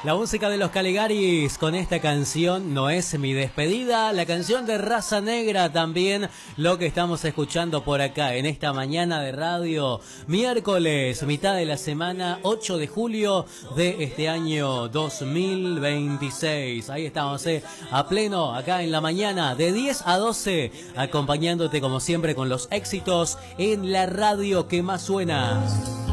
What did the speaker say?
La música de los Caligaris con esta canción no es mi despedida. La canción de Raza Negra también, lo que estamos escuchando por acá en esta mañana de radio. Miércoles, mitad de la semana, 8 de julio de este año 2026. Ahí estamos, a pleno, acá en la mañana, de 10 a 12, acompañándote como siempre con los éxitos en la radio que más suena.